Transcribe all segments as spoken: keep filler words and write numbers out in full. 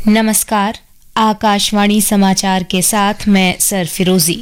नमस्कार, आकाशवाणी समाचार के साथ मैं सरफिरोजी।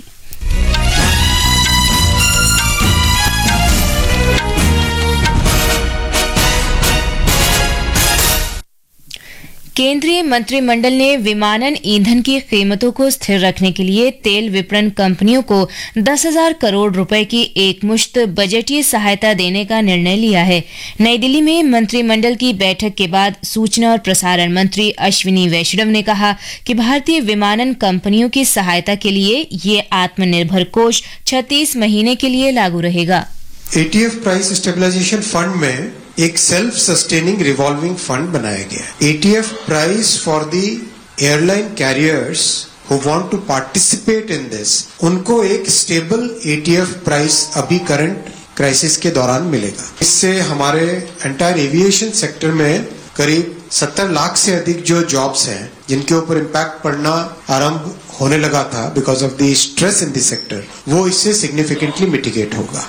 केंद्रीय मंत्रिमंडल ने विमानन ईंधन की कीमतों को स्थिर रखने के लिए तेल विपणन कंपनियों को दस हजार करोड़ रुपए की एकमुश्त बजटीय सहायता देने का निर्णय लिया है। नई दिल्ली में मंत्रिमंडल की बैठक के बाद सूचना और प्रसारण मंत्री अश्विनी वैष्णव ने कहा कि भारतीय विमानन कंपनियों की सहायता के लिए ये आत्मनिर्भर कोष छत्तीस महीने के लिए लागू रहेगा। A T F price stabilization fund में एक सेल्फ सस्टेनिंग रिवॉल्विंग फंड बनाया गया। A T F price for the airline carriers who want to participate in this, उनको एक stable A T F price अभी करंट क्राइसिस के दौरान मिलेगा। इससे हमारे एंटायर एविएशन सेक्टर में करीब सत्तर लाख से अधिक जो जॉब्स हैं जिनके ऊपर इम्पैक्ट पड़ना आरंभ होने लगा था because of the stress in the sector, वो इससे सिग्निफिकेंटली मिटिगेट होगा।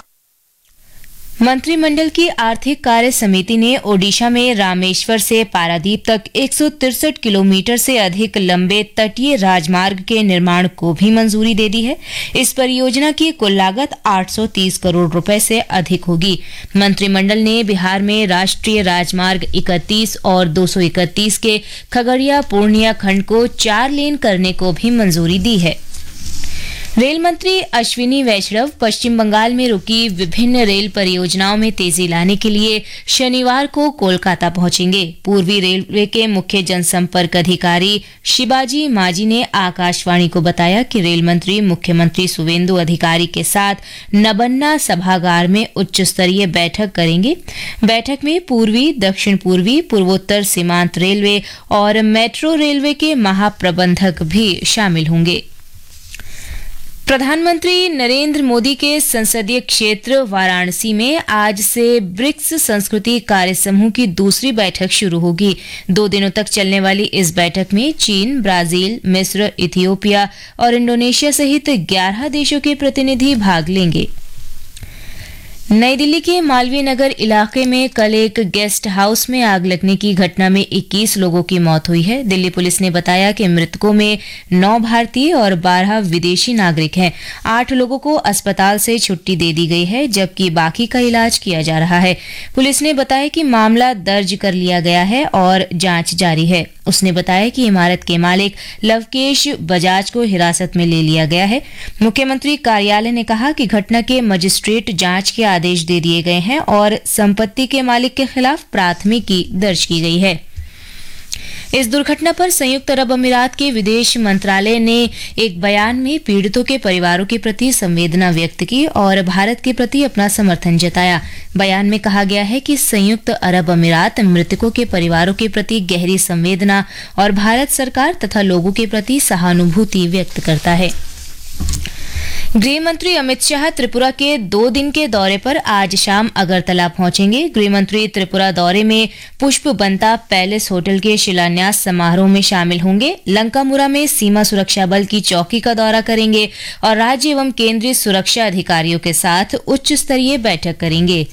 मंत्रिमंडल की आर्थिक कार्य समिति ने ओडिशा में रामेश्वर से पारादीप तक एक सौ तिरसठ किलोमीटर से अधिक लंबे तटीय राजमार्ग के निर्माण को भी मंजूरी दे दी है। इस परियोजना की कुल लागत आठ सौ तीस करोड़ रुपए से अधिक होगी। मंत्रिमंडल ने बिहार में राष्ट्रीय राजमार्ग इकतीस और दो सौ इकतीस के खगड़िया पूर्णिया खंड को चार लेन करने को भी मंजूरी दी है। रेल मंत्री अश्विनी वैष्णव पश्चिम बंगाल में रुकी विभिन्न रेल परियोजनाओं में तेजी लाने के लिए शनिवार को कोलकाता पहुंचेंगे। पूर्वी रेलवे के मुख्य जनसंपर्क अधिकारी शिवाजी मांझी ने आकाशवाणी को बताया कि रेल मंत्री मुख्यमंत्री सुवेंदु अधिकारी के साथ नबन्ना सभागार में उच्च स्तरीय बैठक करेंगे। बैठक में पूर्वी, दक्षिण पूर्वी, पूर्वोत्तर सीमांत रेलवे और मेट्रो रेलवे के महाप्रबंधक भी शामिल होंगे। प्रधानमंत्री नरेंद्र मोदी के संसदीय क्षेत्र वाराणसी में आज से ब्रिक्स संस्कृति कार्य समूह की दूसरी बैठक शुरू होगी। दो दिनों तक चलने वाली इस बैठक में चीन, ब्राजील, मिस्र, इथियोपिया और इंडोनेशिया सहित ग्यारह देशों के प्रतिनिधि भाग लेंगे। नई दिल्ली के मालवीय नगर इलाके में कल एक गेस्ट हाउस में आग लगने की घटना में इक्कीस लोगों की मौत हुई है। दिल्ली पुलिस ने बताया कि मृतकों में नौ भारतीय और बारह विदेशी नागरिक हैं। आठ लोगों को अस्पताल से छुट्टी दे दी गई है, जबकि बाकी का इलाज किया जा रहा है। पुलिस ने बताया कि मामला दर्ज कर लिया गया है और जांच जारी है। उसने बताया कि इमारत के मालिक लवकेश बजाज को हिरासत में ले लिया गया है। मुख्यमंत्री कार्यालय ने कहा कि घटना के मजिस्ट्रेट जांच के आदेश दे दिए गए हैं और संपत्ति के मालिक के खिलाफ प्राथमिकी दर्ज की गई है। इस दुर्घटना पर संयुक्त अरब अमीरात के विदेश मंत्रालय ने एक बयान में पीड़ितों के परिवारों के प्रति संवेदना व्यक्त की और भारत के प्रति अपना समर्थन जताया। बयान में कहा गया है कि संयुक्त अरब अमीरात मृतकों के परिवारों के प्रति गहरी संवेदना और भारत सरकार तथा लोगों के प्रति सहानुभूति व्यक्त करता है। गृह मंत्री अमित शाह त्रिपुरा के दो दिन के दौरे पर आज शाम अगरतला पहुंचेंगे। गृह मंत्री त्रिपुरा दौरे में पुष्प बंता पैलेस होटल के शिलान्यास समारोह में शामिल होंगे। लंकामुरा में सीमा सुरक्षा बल की चौकी का दौरा करेंगे और राज्य एवं केंद्रीय सुरक्षा अधिकारियों के साथ उच्च स्तरीय बैठक करेंगे।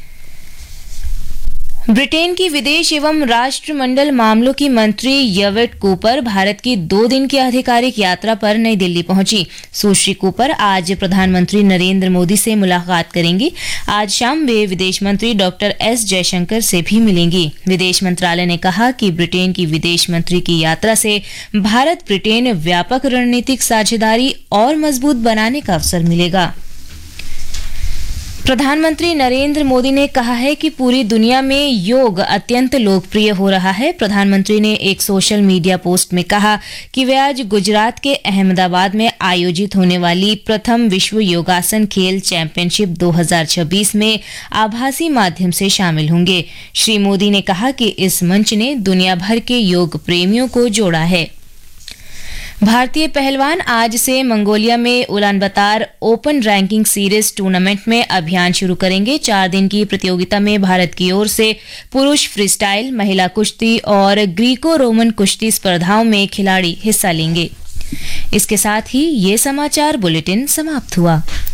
ब्रिटेन की विदेश एवं राष्ट्रमंडल मामलों की मंत्री यवेट कूपर भारत की दो दिन की आधिकारिक यात्रा पर नई दिल्ली पहुंची। सुश्री कूपर आज प्रधानमंत्री नरेंद्र मोदी से मुलाकात करेंगी। आज शाम वे विदेश मंत्री डॉक्टर एस जयशंकर से भी मिलेंगी। विदेश मंत्रालय ने कहा कि ब्रिटेन की विदेश मंत्री की यात्रा से भारत ब्रिटेन व्यापक रणनीतिक साझेदारी और मजबूत बनाने का अवसर मिलेगा। प्रधानमंत्री नरेंद्र मोदी ने कहा है कि पूरी दुनिया में योग अत्यंत लोकप्रिय हो रहा है। प्रधानमंत्री ने एक सोशल मीडिया पोस्ट में कहा कि वे आज गुजरात के अहमदाबाद में आयोजित होने वाली प्रथम विश्व योगासन खेल चैंपियनशिप दो हज़ार छब्बीस में आभासी माध्यम से शामिल होंगे। श्री मोदी ने कहा कि इस मंच ने दुनिया भर के योग प्रेमियों को जोड़ा है। भारतीय पहलवान आज से मंगोलिया में Ulaanbaatar open ranking series tournament में अभियान शुरू करेंगे। चार दिन की प्रतियोगिता में भारत की ओर से पुरुष फ्रीस्टाइल, महिला कुश्ती और ग्रीको रोमन कुश्ती स्पर्धाओं में खिलाड़ी हिस्सा लेंगे। इसके साथ ही ये समाचार बुलेटिन समाप्त हुआ।